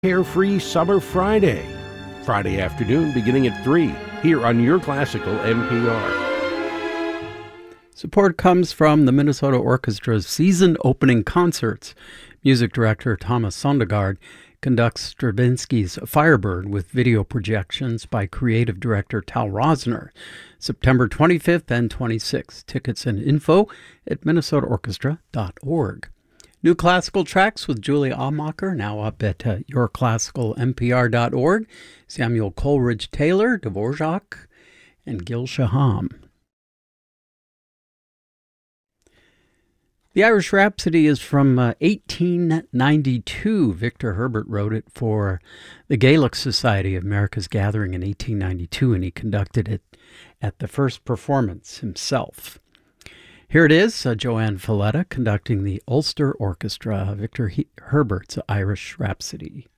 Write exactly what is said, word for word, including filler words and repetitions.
Carefree Summer Friday. Friday afternoon beginning at three here on your classical M P R. Support comes from the Minnesota Orchestra's season opening concerts. Music director Thomas Sondergaard conducts Stravinsky's Firebird with video projections by creative director Tal Rosner. September twenty-fifth and twenty-sixth. Tickets and info at minnesota orchestra dot org. New classical tracks with Julia Amacher, now up at uh, your classical M P R dot org. Samuel Coleridge Taylor, Dvorak, and Gil Shaham. The Irish Rhapsody is from uh, eighteen ninety-two. Victor Herbert wrote it for the Gaelic Society of America's Gathering in eighteen ninety-two, and he conducted it at the first performance himself. Here it is, uh, Joanne Falletta conducting the Ulster Orchestra, Victor he- Herbert's Irish Rhapsody.